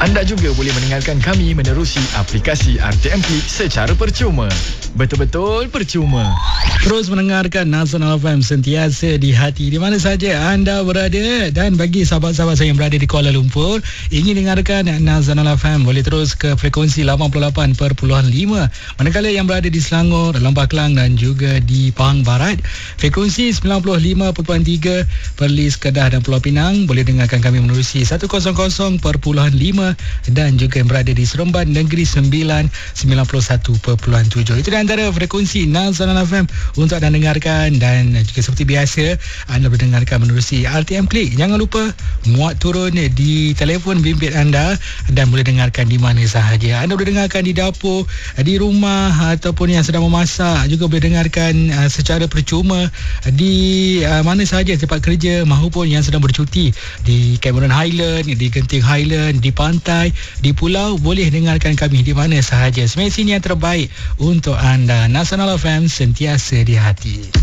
Anda juga boleh mendengarkan kami menerusi aplikasi RTM Klik secara percuma. Betul-betul percuma. Terus mendengarkan Nasional FM, sentiasa di hati di mana saja anda berada. Dan bagi sahabat-sahabat saya yang berada di Kuala Lumpur, ingin dengarkan Nasional FM, boleh terus ke frekuensi 88.5. Manakala yang berada di Selangor, Lembah Kelang dan juga di Pahang Barat, frekuensi 95.3. Perlis, Kedah dan Pulau Pinang, boleh dengarkan kami menerusi 100.5. Dan juga yang berada di Seremban Negeri 91.7. Itu di antara frekuensi Nasional FM untuk anda dengarkan. Dan juga seperti biasa, anda boleh dengarkan menerusi RTM Klik. Jangan lupa muat turun di telefon bimbit anda dan boleh dengarkan di mana sahaja. Anda boleh dengarkan di dapur, di rumah ataupun yang sedang memasak. Juga boleh dengarkan secara percuma di mana sahaja tempat kerja maupun yang sedang bercuti di Cameron Highland, di Genting Highland, di pantai, di pulau. Boleh dengarkan kami di mana sahaja. Semestinya yang terbaik untuk anda. Nasional FM, sentiasa di hati.